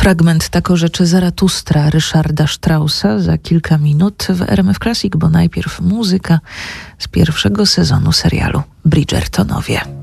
Fragment Tak o rzeczy Zaratustra Ryszarda Straussa za kilka minut w RMF Classic, bo najpierw muzyka z pierwszego sezonu serialu Bridgertonowie.